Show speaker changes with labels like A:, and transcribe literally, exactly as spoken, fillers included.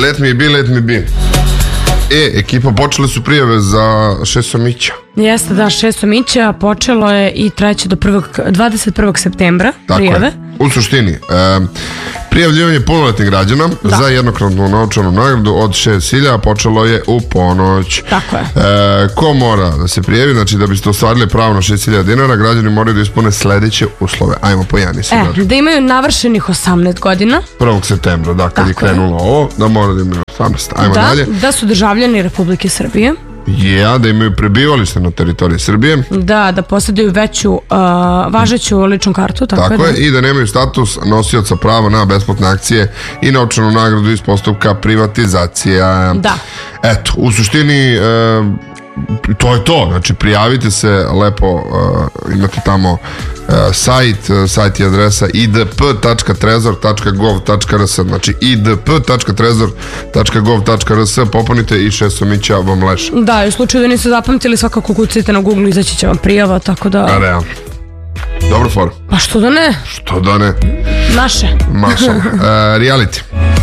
A: Let me be, let me be. E, ekipa, počele su prijave za Šesomića.
B: Jeste, da, Šesomića počelo je i trajeće do dvadeset prvog septembra prijave.
A: Tako je. U suštini, e, prijavljivanje punoletnih građana da. za jednokratnu novčanu nagradu od šest hiljada počelo je u ponoć.
B: Tako je.
A: E, ko mora da se prijavi, znači da biste ostvarili pravo na šest hiljada dinara, građani moraju da ispune sledeće uslove. Ajmo po Jani se.
B: E, da imaju navršenih osamnaest godina.
A: prvog septembra, da, kad je krenulo ovo, da mora da imaju osamnaest. Ajmo
B: da,
A: dalje.
B: Da su državljani Republike Srbije.
A: Ja, da imaju prebivalište na teritoriji Srbije.
B: Da, da posjeduju veću uh, važeću ličnu kartu. Tako,
A: tako
B: je,
A: je,
B: da.
A: I da nemaju status nosioca prava na besplatne akcije i novčanu nagradu iz postupka privatizacija.
B: Da.
A: Eto, u suštini uh, to je to, znači prijavite se lepo, uh, imate tamo uh, sajt, uh, sajt i adresa i d p tačka trezor tačka gov tačka r s, znači i d p tačka trezor tačka gov tačka r s, popunite i Šesomića vam leše.
B: Da, i u slučaju da niste zapamtili, svakako kucite na Google, izaći će vam prijava, tako da...
A: A realno. Dobro for.
B: Pa što da ne?
A: Što da ne?
B: Naše.
A: Mašal. Uh, reality.